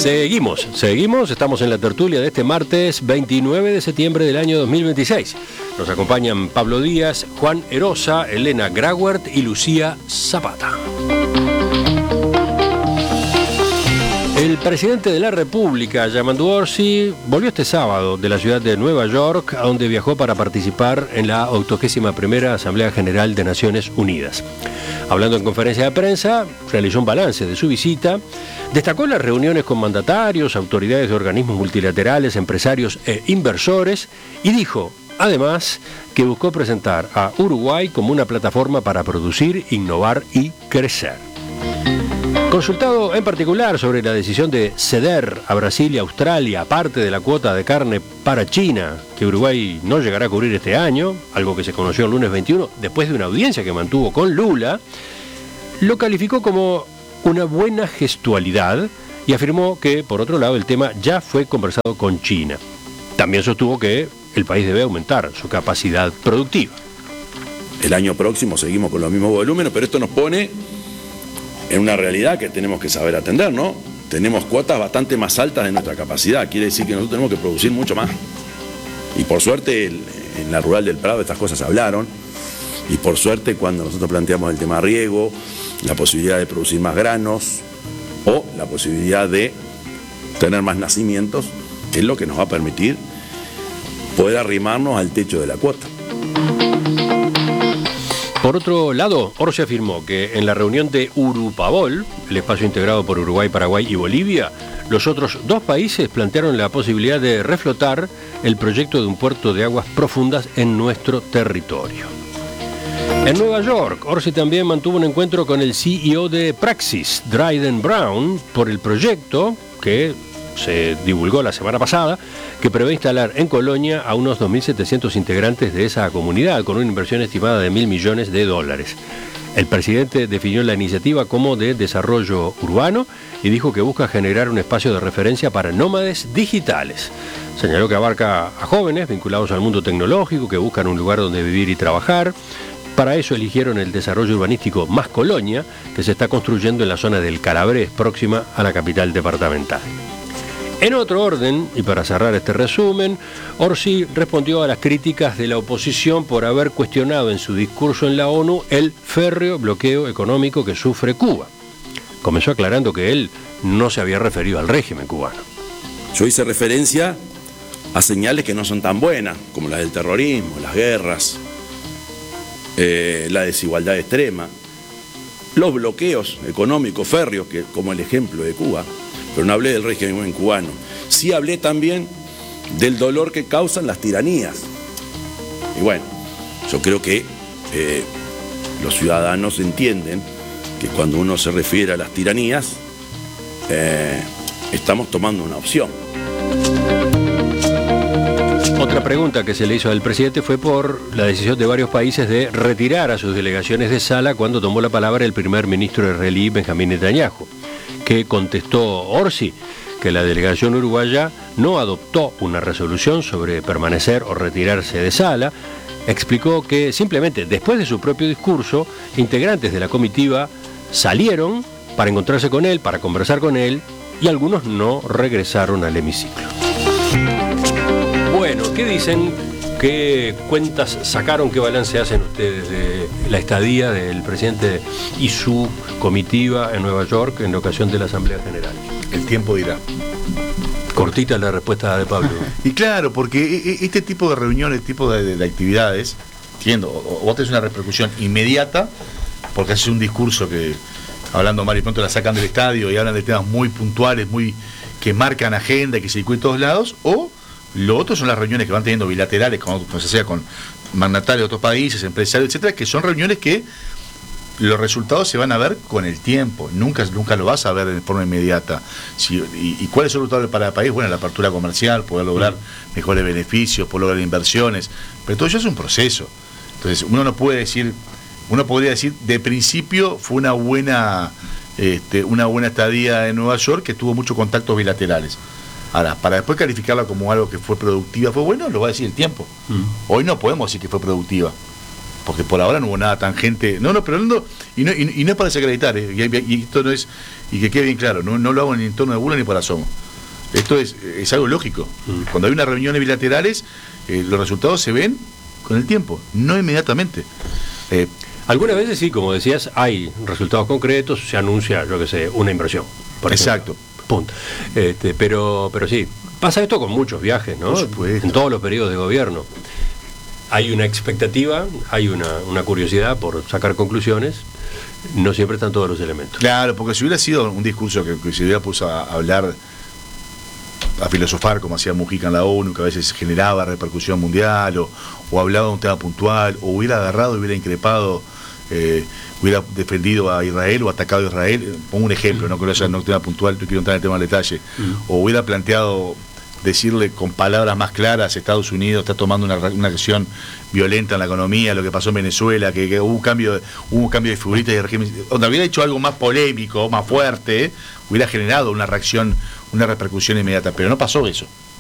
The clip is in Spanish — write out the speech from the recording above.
Seguimos, estamos en la tertulia de este martes 29 de septiembre del año 2026. Nos acompañan Pablo Díaz, Juan Erosa, Elena Grauert y Lucía Zapata. El presidente de la República, Yamandu Orsi, volvió este sábado de la ciudad de Nueva York, a donde viajó para participar en la 81ª Asamblea General de Naciones Unidas. Hablando en conferencia de prensa, realizó un balance de su visita, destacó las reuniones con mandatarios, autoridades de organismos multilaterales, empresarios e inversores, y dijo, además, que buscó presentar a Uruguay como una plataforma para producir, innovar y crecer. Consultado en particular sobre la decisión de ceder a Brasil y Australia parte de la cuota de carne para China, que Uruguay no llegará a cubrir este año, algo que se conoció el lunes 21, después de una audiencia que mantuvo con Lula, lo calificó como una buena gestualidad y afirmó que, por otro lado, el tema ya fue conversado con China. También sostuvo que el país debe aumentar su capacidad productiva. El año próximo seguimos con los mismos volúmenes, pero esto nos pone en una realidad que tenemos que saber atender, ¿no? Tenemos cuotas bastante más altas de nuestra capacidad, quiere decir que nosotros tenemos que producir mucho más. Y por suerte en la Rural del Prado estas cosas se hablaron, y por suerte cuando nosotros planteamos el tema riego, la posibilidad de producir más granos o la posibilidad de tener más nacimientos, es lo que nos va a permitir poder arrimarnos al techo de la cuota. Por otro lado, Orsi afirmó que en la reunión de Urupabol, el espacio integrado por Uruguay, Paraguay y Bolivia, los otros dos países plantearon la posibilidad de reflotar el proyecto de un puerto de aguas profundas en nuestro territorio. En Nueva York, Orsi también mantuvo un encuentro con el CEO de Praxis, Dryden Brown, por el proyecto que se divulgó la semana pasada, que prevé instalar en Colonia a unos 2.700 integrantes de esa comunidad, con una inversión estimada de $1.000 millones. El presidente definió la iniciativa como de desarrollo urbano y dijo que busca generar un espacio de referencia para nómades digitales. Señaló que abarca a jóvenes vinculados al mundo tecnológico, que buscan un lugar donde vivir y trabajar. Para eso eligieron el desarrollo urbanístico Más Colonia, que se está construyendo en la zona del Calabrés, próxima a la capital departamental. En otro orden, y para cerrar este resumen, Orsi respondió a las críticas de la oposición por haber cuestionado en su discurso en la ONU el férreo bloqueo económico que sufre Cuba. Comenzó aclarando que él no se había referido al régimen cubano. Yo hice referencia a señales que no son tan buenas, como las del terrorismo, las guerras, la desigualdad extrema, los bloqueos económicos férreos, que, como el ejemplo de Cuba. Pero no hablé del régimen cubano. Sí hablé también del dolor que causan las tiranías. Y bueno, yo creo que los ciudadanos entienden que cuando uno se refiere a las tiranías, estamos tomando una opción. Otra pregunta que se le hizo al presidente fue por la decisión de varios países de retirar a sus delegaciones de sala cuando tomó la palabra el primer ministro israelí Benjamín Netanyahu, que contestó Orsi que la delegación uruguaya no adoptó una resolución sobre permanecer o retirarse de sala. Explicó que simplemente después de su propio discurso, integrantes de la comitiva salieron para encontrarse con él, para conversar con él, y algunos no regresaron al hemiciclo. Bueno, ¿qué dicen? ¿Qué cuentas sacaron? ¿Qué balance hacen ustedes de la estadía del presidente y su comitiva en Nueva York en la ocasión de la Asamblea General? El tiempo dirá. Cortita la respuesta de Pablo. Y claro, porque este tipo de reuniones, este tipo de actividades, entiendo, vos tenés una repercusión inmediata, porque haces un discurso que, hablando mal y pronto, la sacan del estadio y hablan de temas muy puntuales, muy que marcan agenda y que se discuten en todos lados, o lo otro son las reuniones que van teniendo bilaterales, como se sea con mandatarios de otros países, empresarios, etcétera, que son reuniones que los resultados se van a ver con el tiempo, nunca lo vas a ver de forma inmediata. ¿Y cuál es el resultado para el país? Bueno, la apertura comercial, poder lograr mejores beneficios, poder lograr inversiones, pero todo eso es un proceso. Entonces uno podría decir, de principio fue una buena estadía en Nueva York, que tuvo muchos contactos bilaterales. Ahora, para después calificarla como algo que fue productiva, fue bueno, lo va a decir el tiempo. Hoy no podemos decir que fue productiva. porque por ahora no hubo nada tangente. Pero no es para desacreditar, y esto no es, y que quede bien claro, no lo hago ni en tono de burla ni para asomo. Esto es algo lógico. Cuando hay unas reuniones bilaterales, los resultados se ven con el tiempo, no inmediatamente. Algunas veces sí, como decías, hay resultados concretos, se anuncia, yo qué sé, una inversión, por Exacto. ejemplo. Punto. Pero sí, pasa esto con muchos viajes, ¿no? Por supuesto. En todos los periodos de gobierno. Hay una expectativa, hay una curiosidad por sacar conclusiones, no siempre están todos los elementos. Claro, porque si hubiera sido un discurso que se hubiera puesto a hablar, a filosofar como hacía Mujica en la ONU, que a veces generaba repercusión mundial, o hablaba de un tema puntual, o hubiera agarrado y hubiera increpado, hubiera defendido a Israel o atacado a Israel, pongo un ejemplo, no quiero hacer un tema puntual, no quiero entrar en el tema del detalle, o hubiera planteado decirle con palabras más claras, Estados Unidos está tomando una acción violenta en la economía, lo que pasó en Venezuela, que hubo un cambio de figuritas y de régimen, donde hubiera hecho algo más polémico, más fuerte, hubiera generado una reacción, una repercusión inmediata, pero no pasó eso.